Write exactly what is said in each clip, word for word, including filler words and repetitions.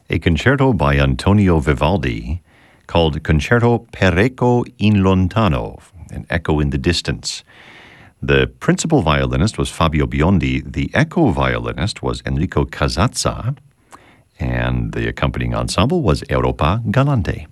a concerto by Antonio Vivaldi called Concerto per Eco in Lontano, an echo in the distance. The principal violinist was Fabio Biondi. The echo violinist was Enrico Casazza, and the accompanying ensemble was Europa Galante.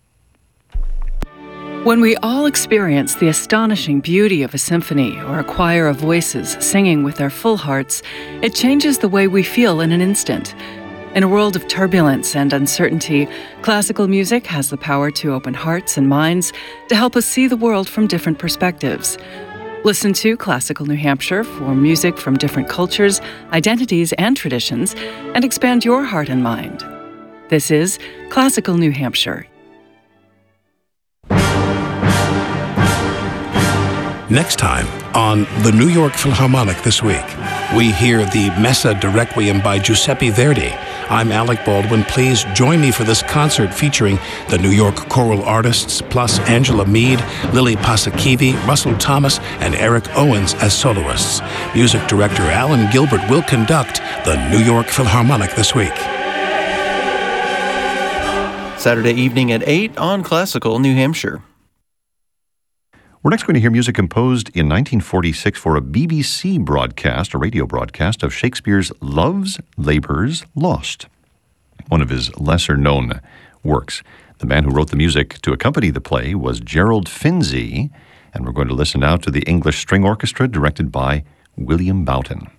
When we all experience the astonishing beauty of a symphony or a choir of voices singing with their full hearts, it changes the way we feel in an instant. In a world of turbulence and uncertainty, classical music has the power to open hearts and minds to help us see the world from different perspectives. Listen to Classical New Hampshire for music from different cultures, identities, and traditions, and expand your heart and mind. This is Classical New Hampshire. Next time on the New York Philharmonic This Week, we hear the Messa de Requiem by Giuseppe Verdi. I'm Alec Baldwin. Please join me for this concert featuring the New York choral artists, plus Angela Mead, Lily Pasakivi, Russell Thomas, and Eric Owens as soloists. Music director Alan Gilbert will conduct the New York Philharmonic This Week. Saturday evening at eight on Classical New Hampshire. We're next going to hear music composed in nineteen forty-six for a B B C broadcast, a radio broadcast of Shakespeare's Love's Labour's Lost, one of his lesser-known works. The man who wrote the music to accompany the play was Gerald Finzi, and we're going to listen now to the English String Orchestra directed by William Boughton.